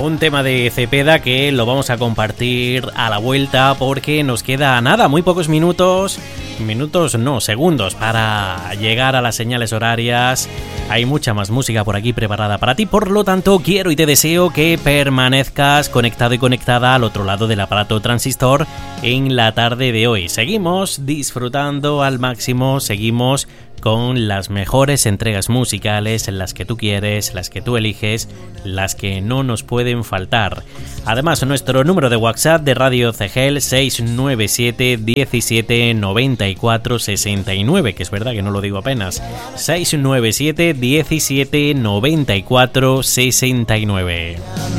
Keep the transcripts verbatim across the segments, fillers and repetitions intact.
Un tema de Cepeda que lo vamos a compartir a la vuelta porque nos queda nada, muy pocos minutos, minutos no, segundos para llegar a las señales horarias. Hay mucha más música por aquí preparada para ti, por lo tanto quiero y te deseo que permanezcas conectado y conectada al otro lado del aparato transistor en la tarde de hoy. Seguimos disfrutando al máximo, seguimos con las mejores entregas musicales, las que tú quieres, las que tú eliges, las que no nos pueden faltar. Además, nuestro número de WhatsApp de Radio C G E L seis nueve siete diecisiete noventa y cuatro sesenta y nueve, que es verdad que no lo digo apenas, seis nueve siete diecisiete noventa y cuatro sesenta y nueve.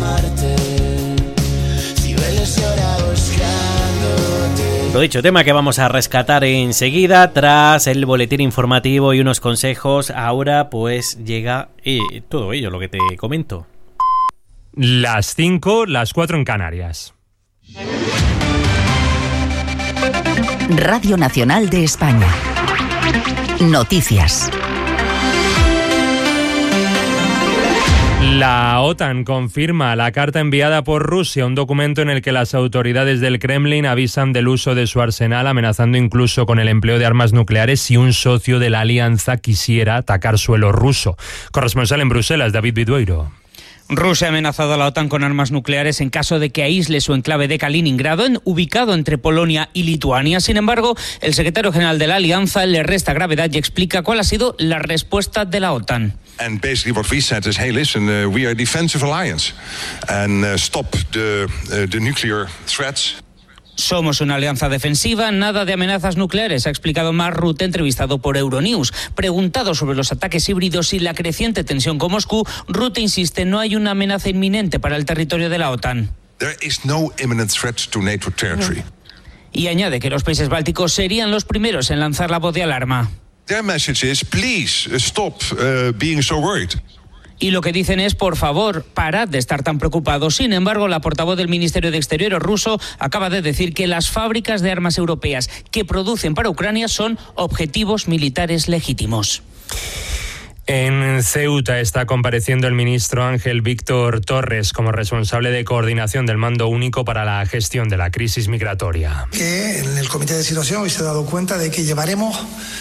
Lo dicho, tema que vamos a rescatar enseguida tras el boletín informativo y unos consejos. Ahora pues llega eh, todo ello, lo que te comento. Las cinco, las cuatro en Canarias. Radio Nacional de España. Noticias. La OTAN confirma la carta enviada por Rusia, un documento en el que las autoridades del Kremlin avisan del uso de su arsenal, amenazando incluso con el empleo de armas nucleares si un socio de la alianza quisiera atacar suelo ruso. Corresponsal en Bruselas, David Bidueiro. Rusia ha amenazado a la OTAN con armas nucleares en caso de que aísle su enclave de Kaliningrado, en, ubicado entre Polonia y Lituania. Sin embargo, el secretario general de la alianza le resta gravedad y explica cuál ha sido la respuesta de la OTAN. And basically what we said is, hey, listen, uh, we are a defensive alliance and uh, stop the, uh, the nuclear threats. Somos una alianza defensiva, nada de amenazas nucleares, ha explicado Mark Rutte, entrevistado por Euronews. Preguntado sobre los ataques híbridos y la creciente tensión con Moscú, Rutte insiste, no hay una amenaza inminente para el territorio de la OTAN. There is no imminent threat to NATO territory. Y añade que los países bálticos serían los primeros en lanzar la voz de alarma. Their message is, please stop uh, being so worried. Y lo que dicen es, por favor, parad de estar tan preocupados. Sin embargo, la portavoz del Ministerio de Exteriores ruso acaba de decir que las fábricas de armas europeas que producen para Ucrania son objetivos militares legítimos. En Ceuta está compareciendo el ministro Ángel Víctor Torres como responsable de coordinación del Mando Único para la gestión de la crisis migratoria. Que en el Comité de Situación hoy se ha dado cuenta de que llevaremos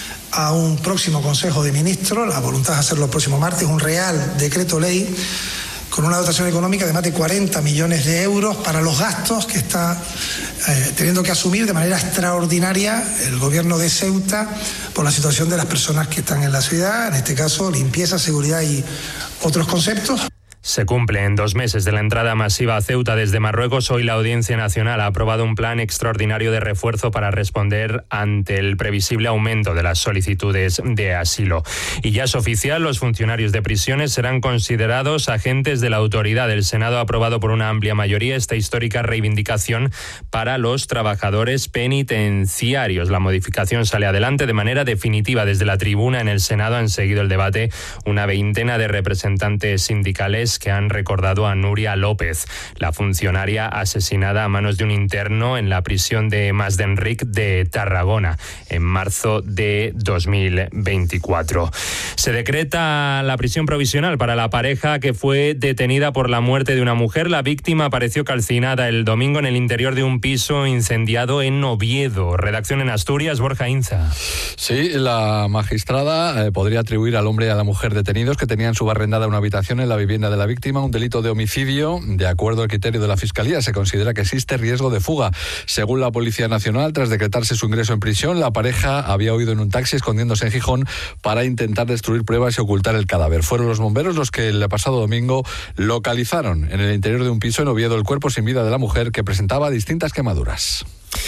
a un próximo Consejo de Ministros, la voluntad es hacerlo el próximo martes, un real decreto ley con una dotación económica de más de cuarenta millones de euros para los gastos que está eh, teniendo que asumir de manera extraordinaria el gobierno de Ceuta por la situación de las personas que están en la ciudad, en este caso limpieza, seguridad y otros conceptos. Se cumple en dos meses de la entrada masiva a Ceuta desde Marruecos. Hoy la Audiencia Nacional ha aprobado un plan extraordinario de refuerzo para responder ante el previsible aumento de las solicitudes de asilo. Y ya es oficial, los funcionarios de prisiones serán considerados agentes de la autoridad. El Senado ha aprobado por una amplia mayoría esta histórica reivindicación para los trabajadores penitenciarios. La modificación sale adelante de manera definitiva. Desde la tribuna en el Senado han seguido el debate una veintena de representantes sindicales que han recordado a Nuria López, la funcionaria asesinada a manos de un interno en la prisión de Masdenric de Tarragona en marzo de dos mil veinticuatro. Se decreta la prisión provisional para la pareja que fue detenida por la muerte de una mujer. La víctima apareció calcinada el domingo en el interior de un piso incendiado en Oviedo. Redacción en Asturias, Borja Inza. Sí, la magistrada eh, podría atribuir al hombre y a la mujer detenidos que tenían subarrendada una habitación en la vivienda de la víctima un delito de homicidio. De acuerdo al criterio de la Fiscalía, se considera que existe riesgo de fuga. Según la Policía Nacional, tras decretarse su ingreso en prisión, la pareja había huido en un taxi escondiéndose en Gijón para intentar destruir pruebas y ocultar el cadáver. Fueron los bomberos los que el pasado domingo localizaron en el interior de un piso en Oviedo el cuerpo sin vida de la mujer, que presentaba distintas quemaduras.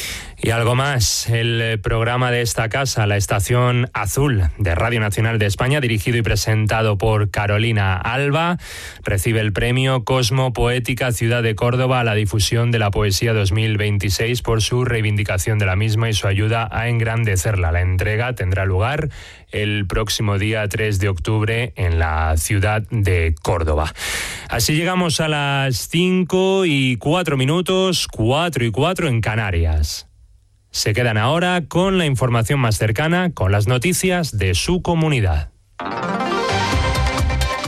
Y algo más, el programa de esta casa, La Estación Azul de Radio Nacional de España, dirigido y presentado por Carolina Alba, recibe el premio Cosmo Poética Ciudad de Córdoba a la difusión de la poesía dos mil veintiséis por su reivindicación de la misma y su ayuda a engrandecerla. La entrega tendrá lugar el próximo día tres de octubre en la ciudad de Córdoba. Así llegamos a las cinco y cuatro minutos, cuatro y cuatro en Canarias. Se quedan ahora con la información más cercana, con las noticias de su comunidad.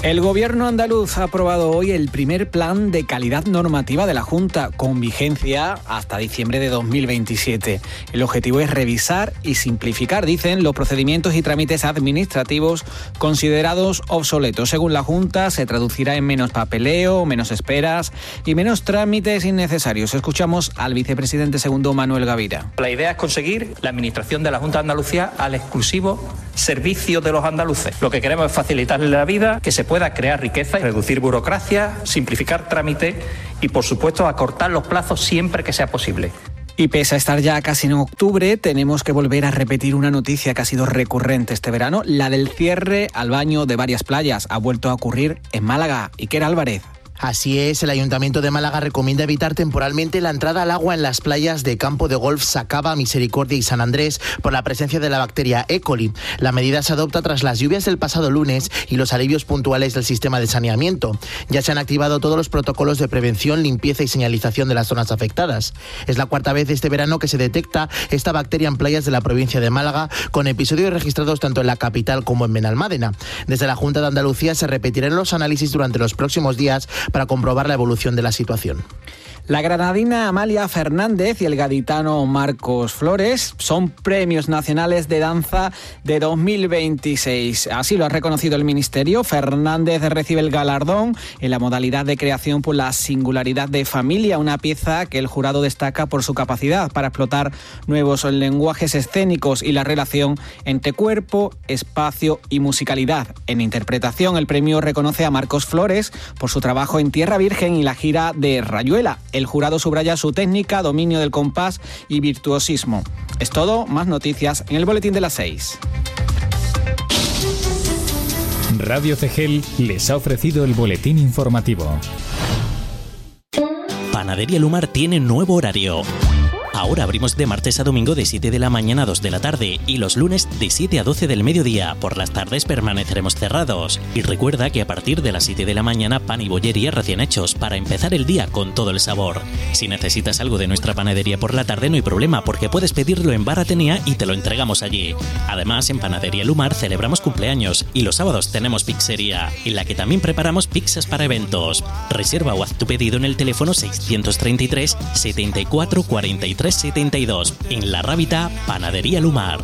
El Gobierno andaluz ha aprobado hoy el primer plan de calidad normativa de la Junta, con vigencia hasta diciembre de dos mil veintisiete. El objetivo es revisar y simplificar, dicen, los procedimientos y trámites administrativos considerados obsoletos. Según la Junta, se traducirá en menos papeleo, menos esperas y menos trámites innecesarios. Escuchamos al vicepresidente segundo, Manuel Gavira. La idea es conseguir la administración de la Junta de Andalucía al exclusivo servicio de los andaluces. Lo que queremos es facilitarle la vida, que se pueda crear riqueza, reducir burocracia, simplificar trámites y, por supuesto, acortar los plazos siempre que sea posible. Y pese a estar ya casi en octubre, tenemos que volver a repetir una noticia que ha sido recurrente este verano, la del cierre al baño de varias playas. Ha vuelto a ocurrir en Málaga. Iker Álvarez. Así es, el Ayuntamiento de Málaga recomienda evitar temporalmente la entrada al agua en las playas de Campo de Golf, Sacaba, Misericordia y San Andrés por la presencia de la bacteria E. coli. La medida se adopta tras las lluvias del pasado lunes y los alivios puntuales del sistema de saneamiento. Ya se han activado todos los protocolos de prevención, limpieza y señalización de las zonas afectadas. Es la cuarta vez este verano que se detecta esta bacteria en playas de la provincia de Málaga, con episodios registrados tanto en la capital como en Benalmádena. Desde la Junta de Andalucía se repetirán los análisis durante los próximos días para comprobar la evolución de la situación. La granadina Amalia Fernández y el gaditano Marcos Flores son premios nacionales de danza de dos mil veintiséis. Así lo ha reconocido el Ministerio. Fernández recibe el galardón en la modalidad de creación por la singularidad de familia, una pieza que el jurado destaca por su capacidad para explotar nuevos lenguajes escénicos y la relación entre cuerpo, espacio y musicalidad. En interpretación, el premio reconoce a Marcos Flores por su trabajo en Tierra Virgen y la gira de Rayuela. El jurado subraya su técnica, dominio del compás y virtuosismo. Es todo, más noticias en el boletín de las seis. Radio Cegel les ha ofrecido el boletín informativo. Panadería Lumar tiene nuevo horario. Ahora abrimos de martes a domingo de siete de la mañana a dos de la tarde y los lunes de siete a doce del mediodía. Por las tardes permaneceremos cerrados. Y recuerda que a partir de las siete de la mañana, pan y bollería recién hechos para empezar el día con todo el sabor. Si necesitas algo de nuestra panadería por la tarde no hay problema, porque puedes pedirlo en Bar Atenea y te lo entregamos allí. Además, en Panadería Lumar celebramos cumpleaños y los sábados tenemos pizzería, en la que también preparamos pizzas para eventos. Reserva o haz tu pedido en el teléfono seiscientos treinta y tres, setenta y cuatro, cuarenta y tres setenta y dos. En La Rábita, Panadería Lumar.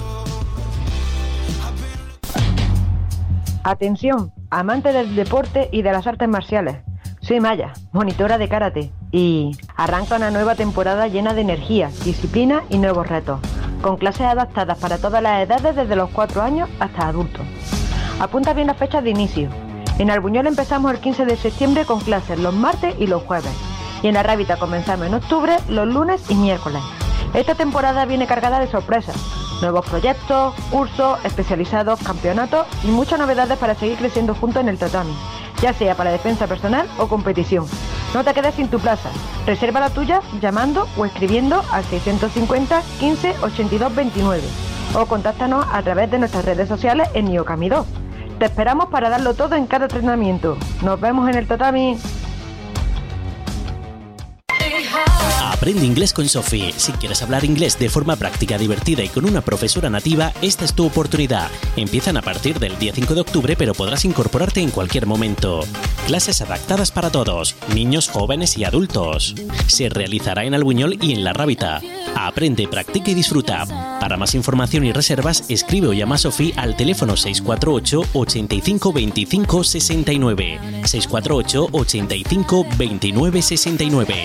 Atención, amante del deporte y de las artes marciales. Soy Maya, monitora de karate, y arranca una nueva temporada llena de energía, disciplina y nuevos retos, con clases adaptadas para todas las edades desde los cuatro años hasta adultos. Apunta bien las fechas de inicio. En Albuñol empezamos el quince de septiembre con clases los martes y los jueves. Y en La Rábita comenzamos en octubre, los lunes y miércoles. Esta temporada viene cargada de sorpresas, nuevos proyectos, cursos especializados, campeonatos y muchas novedades para seguir creciendo juntos en el tatami, ya sea para defensa personal o competición. No te quedes sin tu plaza. Reserva la tuya llamando o escribiendo al seiscientos cincuenta, quince, ochenta y dos, veintinueve o contáctanos a través de nuestras redes sociales en Niokami dos. Te esperamos para darlo todo en cada entrenamiento. Nos vemos en el tatami. Aprende inglés con Sophie. Si quieres hablar inglés de forma práctica, divertida y con una profesora nativa, esta es tu oportunidad. Empiezan a partir del día cinco de octubre, pero podrás incorporarte en cualquier momento. Clases adaptadas para todos, niños, jóvenes y adultos. Se realizará en Albuñol y en La Rábita. Aprende, practica y disfruta. Para más información y reservas, escribe o llama a Sophie al teléfono seis cuatro ocho, ochenta y cinco, veinticinco, sesenta y nueve. seis cuatro ocho, ochenta y cinco, veintinueve, sesenta y nueve.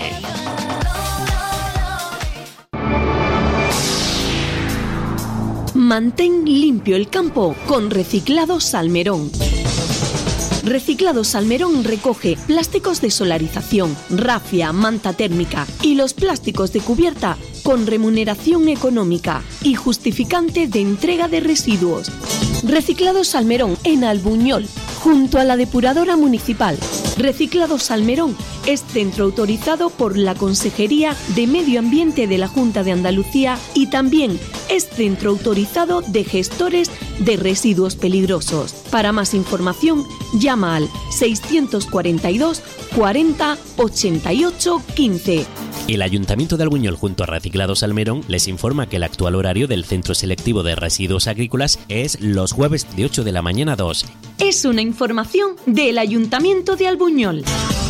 Mantén limpio el campo con Reciclado Salmerón. Reciclado Salmerón recoge plásticos de solarización, rafia, manta térmica y los plásticos de cubierta con remuneración económica y justificante de entrega de residuos. Reciclado Salmerón en Albuñol, junto a la depuradora municipal. Reciclado Salmerón es centro autorizado por la Consejería de Medio Ambiente de la Junta de Andalucía y también es centro autorizado de gestores de residuos peligrosos. Para más información, llama al seiscientos cuarenta y dos, cuarenta, ochenta y ocho, quince. El Ayuntamiento de Albuñol junto a Reciclados Salmerón les informa que el actual horario del Centro Selectivo de Residuos Agrícolas es los jueves de ocho de la mañana a dos. Es una información del Ayuntamiento de Albuñol.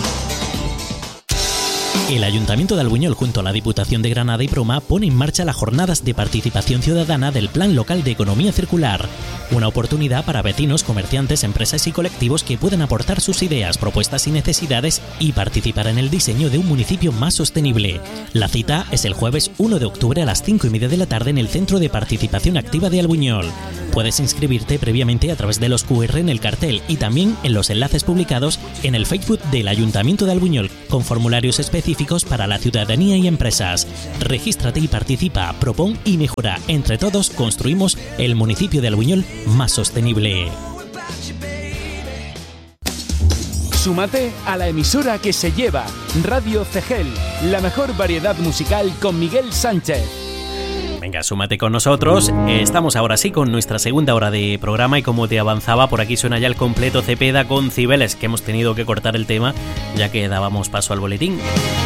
El Ayuntamiento de Albuñol junto a la Diputación de Granada y Proma pone en marcha las jornadas de participación ciudadana del Plan Local de Economía Circular, una oportunidad para vecinos, comerciantes, empresas y colectivos que puedan aportar sus ideas, propuestas y necesidades y participar en el diseño de un municipio más sostenible. La cita es el jueves uno de octubre a las cinco y media de la tarde en el Centro de Participación Activa de Albuñol. Puedes inscribirte previamente a través de los cu erre en el cartel y también en los enlaces publicados en el Facebook del Ayuntamiento de Albuñol, con formularios específicos para la ciudadanía y empresas. Regístrate y participa, propón y mejora. Entre todos construimos el municipio de Albuñol más sostenible. Súmate a la emisora que se lleva, Radio Cegel, la mejor variedad musical con Miguel Sánchez. Venga, súmate con nosotros. Estamos ahora sí con nuestra segunda hora de programa y como te avanzaba, por aquí suena ya el completo Cepeda con Cibeles, que hemos tenido que cortar el tema ya que dábamos paso al boletín.